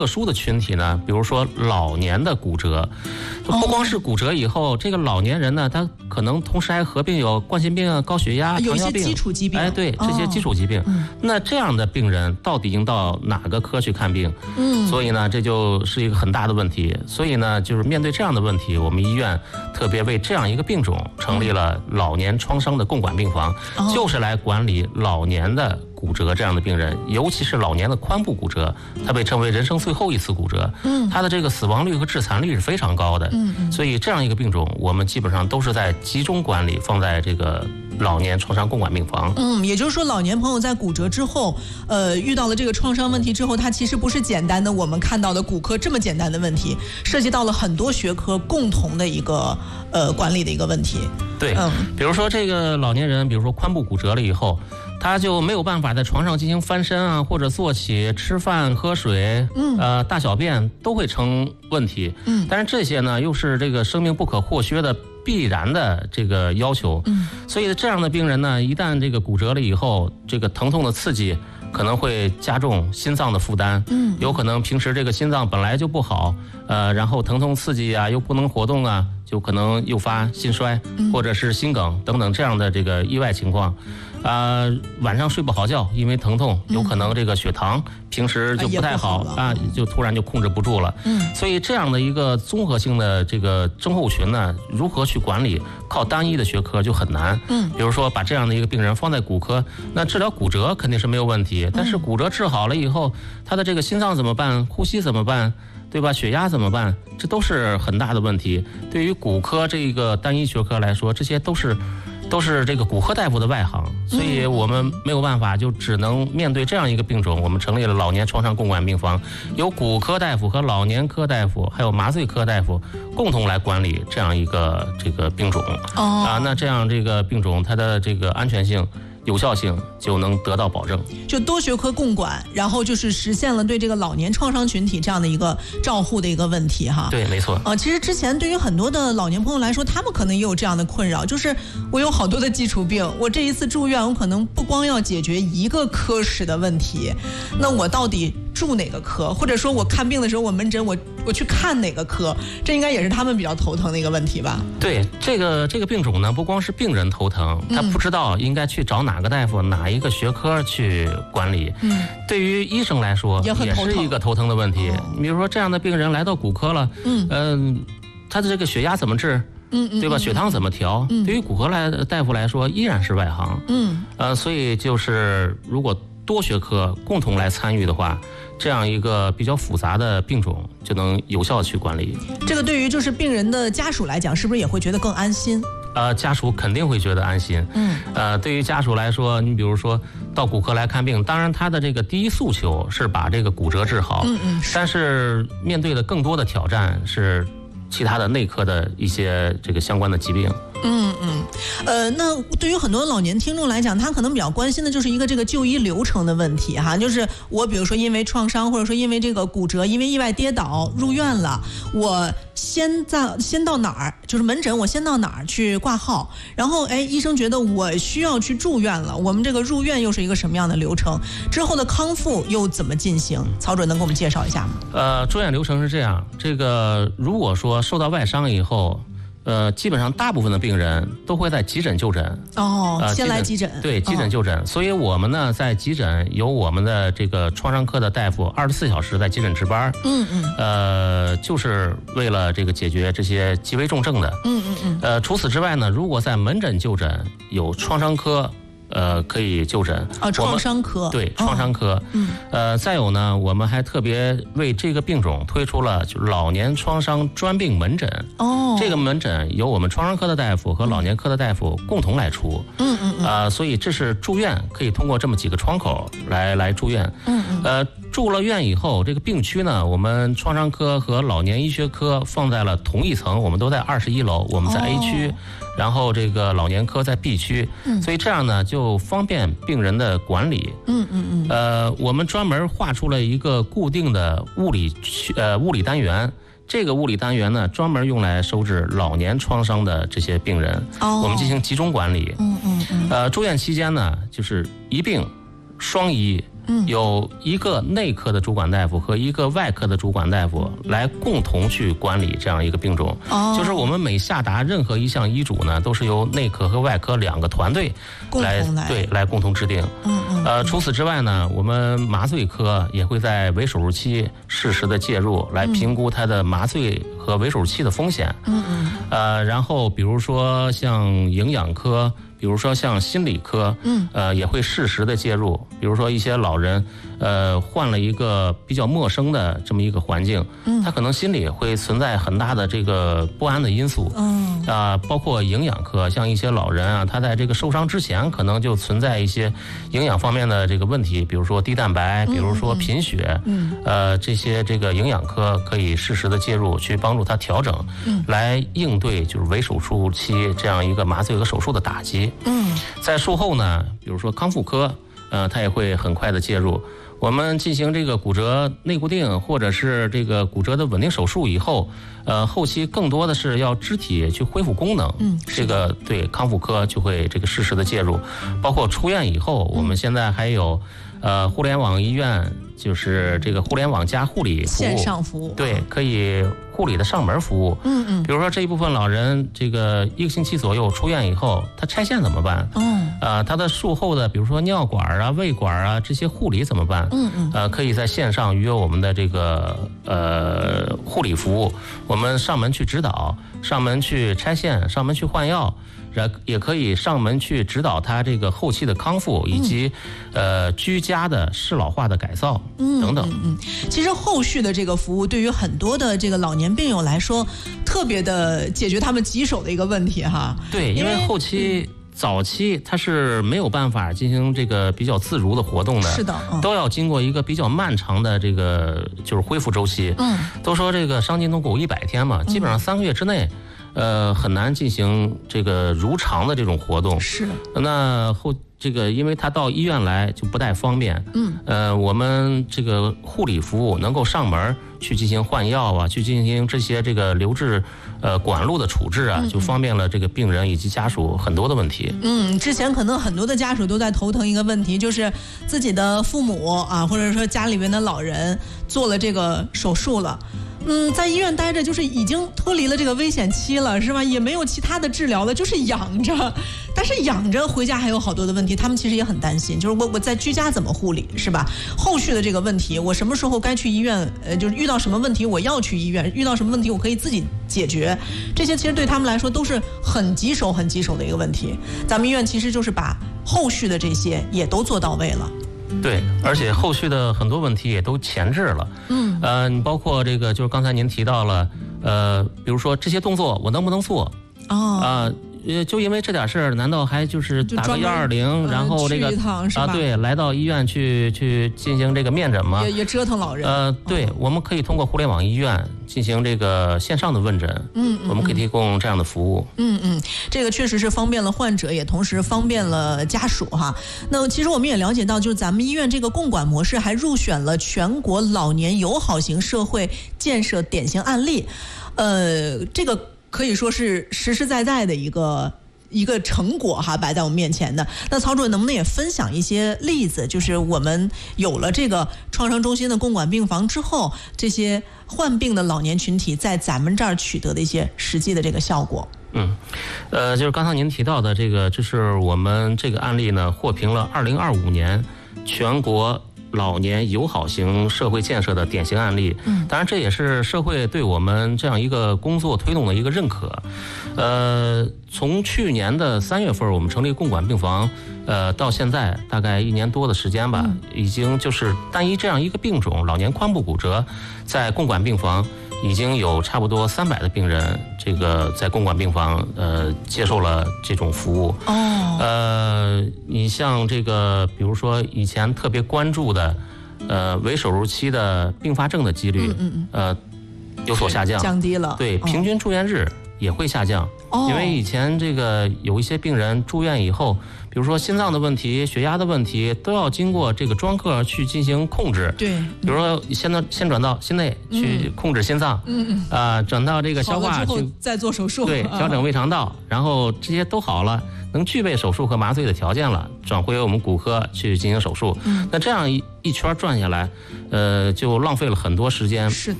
特殊的群体呢，比如说老年的骨折，不光是骨折以后，这个老年人呢，他可能同时还合并有冠心病啊、高血压、 有一糖尿病、 些基础疾病。 对，这些基础疾病。那这样的病人到底应到哪个科去看病？所以呢，这就是一个很大的问题。所以呢，就是面对这样的问题，我们医院特别为这样一个病种成立了老年创伤的共管病房，就是来管理老年的骨折这样的病人，尤其是老年的髋部骨折，它被称为人生最后一次骨折，它的这个死亡率和致残率是非常高的，所以这样一个病种，我们基本上都是在集中管理，放在这个老年创伤共管病房。 也就是说，老年朋友在骨折之后，遇到了这个创伤问题之后，它其实不是简单的我们看到的骨科这么简单的问题，涉及到了很多学科共同的一个管理的一个问题。 对，比如说这个老年人，比如说髋部骨折了以后，他就没有办法在床上进行翻身啊，或者坐起、吃饭、喝水，大小便都会成问题。但是这些呢，又是这个生命不可或缺的必然的这个要求。所以这样的病人呢，一旦这个骨折了以后，这个疼痛的刺激可能会加重心脏的负担。有可能平时这个心脏本来就不好，然后疼痛刺激啊，又不能活动啊，就可能诱发心衰或者是心梗等等这样的这个意外情况。晚上睡不好觉，因为疼痛，有可能这个血糖平时就不太好啊，就突然就控制不住了。所以这样的一个综合性的这个症候群呢，如何去管理，靠单一的学科就很难。比如说把这样的一个病人放在骨科，那治疗骨折肯定是没有问题，但是骨折治好了以后，他的这个心脏怎么办？呼吸怎么办？对吧？血压怎么办？这都是很大的问题。对于骨科这个单一学科来说，这些都是这个骨科大夫的外行，所以我们没有办法，就只能面对这样一个病种，我们成立了老年创伤共管病房，由骨科大夫和老年科大夫还有麻醉科大夫共同来管理这样一个这个病种。那这样这个病种它的这个安全性、有效性就能得到保证， 就多学科共管，然后就是实现了对这个老年创伤群体这样的一个照护的一个问题哈。 对，没错。 其实之前对于很多的老年朋友来说，他们可能也有这样的困扰，就是我有好多的基础病，我这一次住院，我可能不光要解决一个科室的问题，那我到底住哪个科，或者说我看病的时候，我门诊我去看哪个科，这应该也是他们比较头疼的一个问题吧？对， 这个病种呢，不光是病人头疼，他不知道应该去找哪个大夫、哪一个学科去管理。对于医生来说，也是一个头疼的问题。比如说这样的病人来到骨科了，他的这个血压怎么治？对吧？血糖怎么调？对于骨科大夫来说，依然是外行。所以就是如果多学科共同来参与的话，这样一个比较复杂的病种就能有效的去管理。这个对于就是病人的家属来讲，是不是也会觉得更安心？家属肯定会觉得安心。对于家属来说，你比如说到骨科来看病，当然他的这个第一诉求是把这个骨折治好，但是面对的更多的挑战是其他的内科的一些这个相关的疾病。那对于很多老年听众来讲，他可能比较关心的就是一个这个就医流程的问题哈，就是我比如说因为创伤，或者说因为这个骨折，因为意外跌倒入院了，我先到哪儿，就是门诊我先到哪儿去挂号，然后医生觉得我需要去住院了，我们这个入院又是一个什么样的流程？之后的康复又怎么进行？曹主任能给我们介绍一下吗？住院流程是这样，这个如果说受到外伤以后，基本上大部分的病人都会在急诊就诊。先来急诊。对，急诊就诊。所以我们呢，在急诊有我们的这个创伤科的大夫24小时在急诊值班。就是为了这个解决这些极为重症的。除此之外呢，如果在门诊就诊，有创伤科。可以就诊。创伤科。对，创伤科。再有呢，我们还特别为这个病种推出了就是老年创伤专病门诊。这个门诊由我们创伤科的大夫和老年科的大夫共同来出。所以这是住院可以通过这么几个窗口来住院。住了院以后，这个病区呢，我们创伤科和老年医学科放在了同一层，我们都在21楼，我们在 A 区。然后这个老年科在 B 区。所以这样呢就方便病人的管理。我们专门划出了一个固定的物理单元，这个物理单元呢专门用来收治老年创伤的这些病人。我们进行集中管理。住院期间呢，就是一病双医有一个内科的主管大夫和一个外科的主管大夫来共同去管理这样一个病种。就是我们每下达任何一项医嘱呢，都是由内科和外科2个团队来共同制定。除此之外呢，我们麻醉科也会在围手术期适时的介入，来评估它的麻醉和围手术期的风险。然后比如说像营养科，比如说像心理科，也会适时的介入。比如说一些老人，换了一个比较陌生的这么一个环境，他可能心里会存在很大的这个不安的因素。包括营养科，像一些老人啊，他在这个受伤之前可能就存在一些营养方面的这个问题，比如说低蛋白，比如说贫血，这些这个营养科可以适时的介入，去帮助他调整，来应对就是围手术期这样一个麻醉和手术的打击。在术后呢，比如说康复科，它也会很快的介入。我们进行这个骨折内固定或者是这个骨折的稳定手术以后，后期更多的是要肢体去恢复功能，这个对康复科就会这个适时的介入。包括出院以后，我们现在还有互联网医院，就是这个互联网加护理服务， 线上服务， 对，可以护理的上门服务。比如说这一部分老人，这个1个星期左右出院以后，他拆线怎么办？他的术后的比如说尿管啊、胃管啊这些护理怎么办？可以在线上预约我们的这个护理服务，我们上门去指导，上门去拆线，上门去换药。也可以上门去指导他这个后期的康复，以及居家的适老化的改造等等。 其实后续的这个服务对于很多的这个老年病友来说，特别的解决他们棘手的一个问题哈。 对，因为后期早期它是没有办法进行这个比较自如的活动的， 是的， 都要经过一个比较漫长的这个就是恢复周期。都说这个伤筋动骨100天嘛，基本上3个月之内。很难进行这个如常的这种活动。 是。 那这个，因为他到医院来就不太方便。我们这个护理服务能够上门去进行换药啊，去进行这些这个留置管路的处置啊，就方便了这个病人以及家属很多的问题。 之前可能很多的家属都在头疼一个问题，就是自己的父母啊，或者说家里边的老人做了这个手术了。在医院待着就是已经脱离了这个危险期了，是吧？也没有其他的治疗了，就是养着。但是养着回家还有好多的问题，他们其实也很担心，就是我在居家怎么护理，是吧？后续的这个问题，我什么时候该去医院？就是遇到什么问题我要去医院，遇到什么问题我可以自己解决。这些其实对他们来说都是很棘手的一个问题。咱们医院其实就是把后续的这些也都做到位了。 对，而且后续的很多问题也都前置了。你包括这个，就是刚才您提到了，比如说这些动作我能不能做？就因为这点事儿，难道还就是打个120，然后这个对，来到医院去进行这个面诊吗？ 也折腾老人。 对，我们可以通过互联网医院进行这个线上的问诊。我们可以提供这样的服务。 这个确实是方便了患者，也同时方便了家属哈。那其实我们也了解到，就是咱们医院这个共管模式还入选了全国老年友好型社会建设典型案例。这个可以说是实实在在的一个成果哈，摆在我们面前的。那曹主任能不能也分享一些例子，就是我们有了这个创伤中心的共管病房之后，这些患病的老年群体在咱们这儿取得的一些实际的这个效果？ 就是刚才您提到的这个，就是我们这个案例呢，获评了2025年全国老年友好型社会建设的典型案例。当然这也是社会对我们这样一个工作推动的一个认可。从去年的3月份我们成立共管病房，到现在大概1年多的时间吧，已经就是单一这样一个病种老年髋部骨折，在共管病房已经有差不多300的病人，这个在共管病房接受了这种服务。你像这个，比如说以前特别关注的，围手术期的并发症的几率，有所下降， 降低了。 对，平均住院日也会下降。因为以前这个有一些病人住院以后，比如说心脏的问题、血压的问题，都要经过这个专科去进行控制。 对， 比如说先转到心内去控制心脏，转到这个消化去再做手术， 对，调整胃肠道，然后这些都好了，能具备手术和麻醉的条件了，转回我们骨科去进行手术。那这样一圈转下来，就浪费了很多时间。 是的。